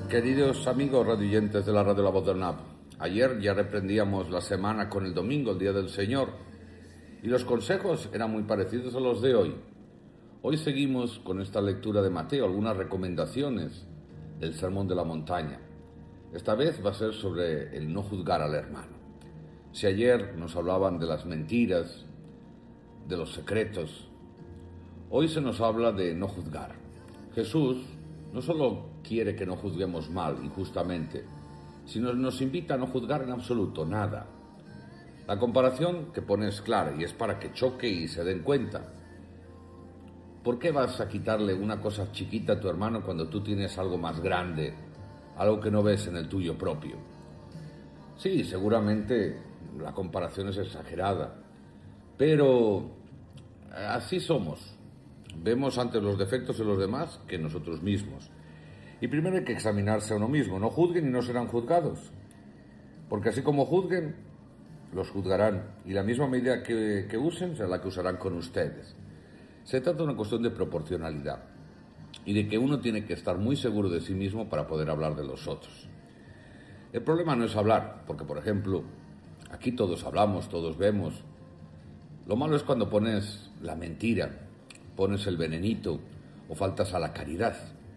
Queridos amigos radioyentes de la radio La Voz del NAP, ayer ya reprendíamos la semana con el domingo, el Día del Señor, y los consejos eran muy parecidos a los de hoy. Hoy seguimos con esta lectura de Mateo, algunas recomendaciones del Sermón de la Montaña. Esta vez va a ser sobre el no juzgar al hermano. Si ayer nos hablaban de las mentiras, de los secretos, hoy se nos habla de no juzgar. Jesús no solo quiere que no juzguemos mal, injustamente, sino nos invita a no juzgar en absoluto nada. La comparación que pone es clara y es para que choque y se den cuenta. ¿Por qué vas a quitarle una cosa chiquita a tu hermano cuando tú tienes algo más grande, algo que no ves en el tuyo propio? Sí, seguramente la comparación es exagerada, pero así somos. Vemos antes los defectos de los demás que nosotros mismos. Y primero hay que examinarse a uno mismo. No juzguen y no serán juzgados. Porque así como juzguen, los juzgarán. Y la misma medida que usen será la que usarán con ustedes. Se trata de una cuestión de proporcionalidad. Y de que uno tiene que estar muy seguro de sí mismo para poder hablar de los otros. El problema no es hablar. Porque, por ejemplo, aquí todos hablamos, todos vemos. Lo malo es cuando pones la mentira, pones el venenito o faltas a la caridad.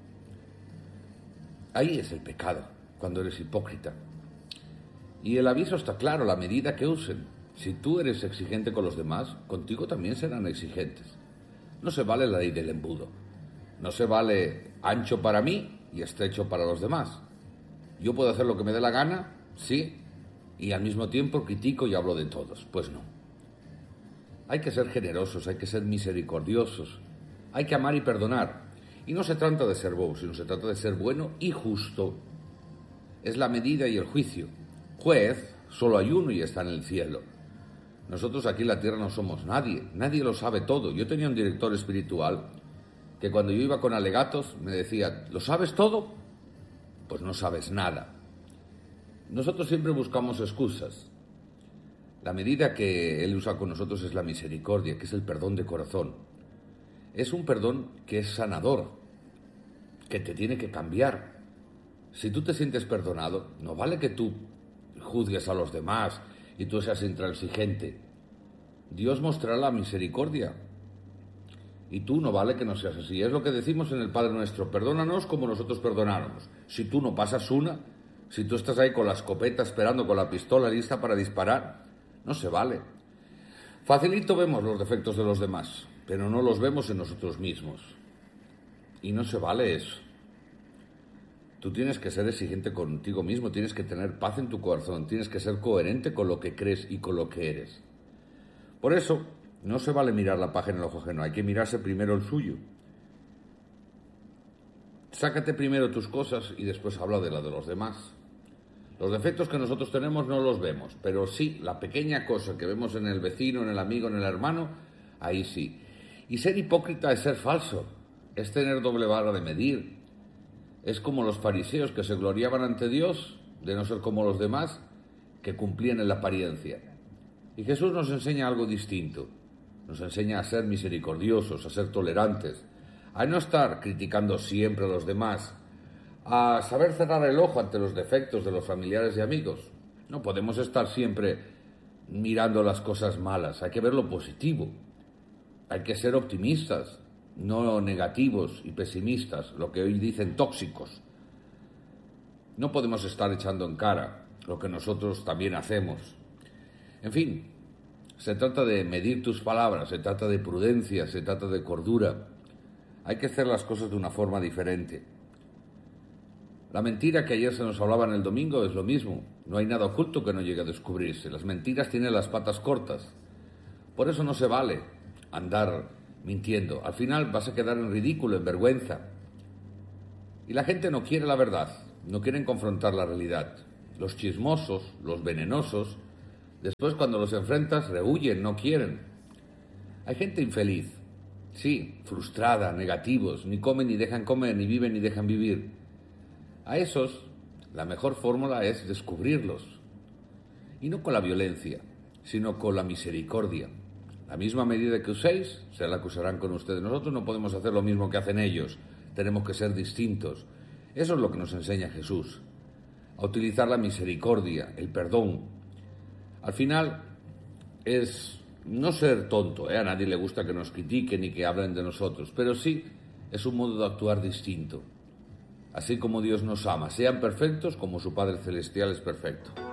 Ahí es el pecado, cuando eres hipócrita. Y el aviso está claro, la medida que usen. Si tú eres exigente con los demás, contigo también serán exigentes. No se vale la ley del embudo. No se vale ancho para mí y estrecho para los demás. Yo puedo hacer lo que me dé la gana, sí, y al mismo tiempo critico y hablo de todos. Pues no. Hay que ser generosos, hay que ser misericordiosos, hay que amar y perdonar. Y no se trata de ser bobo, sino se trata de ser bueno y justo. Es la medida y el juicio. Juez, solo hay uno y está en el cielo. Nosotros aquí en la tierra no somos nadie, nadie lo sabe todo. Yo tenía un director espiritual que cuando yo iba con alegatos me decía, ¿lo sabes todo? Pues no sabes nada. Nosotros siempre buscamos excusas. La medida que Él usa con nosotros es la misericordia, que es el perdón de corazón. Es un perdón que es sanador, que te tiene que cambiar. Si tú te sientes perdonado, no vale que tú juzgues a los demás y tú seas intransigente. Dios mostrará la misericordia. Y tú no vale que no seas así. Es lo que decimos en el Padre Nuestro, perdónanos como nosotros perdonáramos. Si tú no pasas una, si tú estás ahí con la escopeta esperando, con la pistola lista para disparar, no se vale. Facilito vemos los defectos de los demás, pero no los vemos en nosotros mismos. Y no se vale eso. Tú tienes que ser exigente contigo mismo, tienes que tener paz en tu corazón, tienes que ser coherente con lo que crees y con lo que eres. Por eso, no se vale mirar la paja en el ojo ajeno, hay que mirarse primero el suyo. Sácate primero tus cosas y después habla de la de los demás. Los defectos que nosotros tenemos no los vemos, pero sí, la pequeña cosa que vemos en el vecino, en el amigo, en el hermano, ahí sí. Y ser hipócrita es ser falso, es tener doble vara de medir. Es como los fariseos que se gloriaban ante Dios de no ser como los demás, que cumplían en la apariencia. Y Jesús nos enseña algo distinto. Nos enseña a ser misericordiosos, a ser tolerantes, a no estar criticando siempre a los demás, a saber cerrar el ojo ante los defectos de los familiares y amigos. No podemos estar siempre mirando las cosas malas, hay que ver lo positivo. Hay que ser optimistas, no negativos y pesimistas, lo que hoy dicen tóxicos. No podemos estar echando en cara lo que nosotros también hacemos. En fin, se trata de medir tus palabras, se trata de prudencia, se trata de cordura. Hay que hacer las cosas de una forma diferente. La mentira que ayer se nos hablaba en el domingo es lo mismo. No hay nada oculto que no llegue a descubrirse. Las mentiras tienen las patas cortas. Por eso no se vale andar mintiendo. Al final vas a quedar en ridículo, en vergüenza. Y la gente no quiere la verdad, no quieren confrontar la realidad. Los chismosos, los venenosos, después cuando los enfrentas rehuyen, no quieren. Hay gente infeliz, sí, frustrada, negativos, ni comen ni dejan comer, ni viven ni dejan vivir. A esos, la mejor fórmula es descubrirlos. Y no con la violencia, sino con la misericordia. La misma medida que uséis, será la que usarán con ustedes. Nosotros no podemos hacer lo mismo que hacen ellos. Tenemos que ser distintos. Eso es lo que nos enseña Jesús, a utilizar la misericordia, el perdón. Al final es no ser tonto, A nadie le gusta que nos critiquen y que hablen de nosotros, pero sí es un modo de actuar distinto. Así como Dios nos ama, sean perfectos como su Padre Celestial es perfecto.